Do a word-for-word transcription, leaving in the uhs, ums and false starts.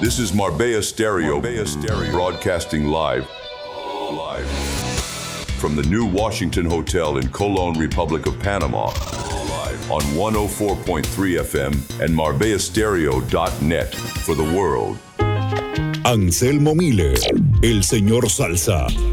This is Marbella Stereo, Marbella Stereo, broadcasting live, live from the new Washington Hotel in Colon, Republic of Panama, live on one oh four point three F M and marbella stereo dot net for the world. Anselmo Miller, el señor Salsa.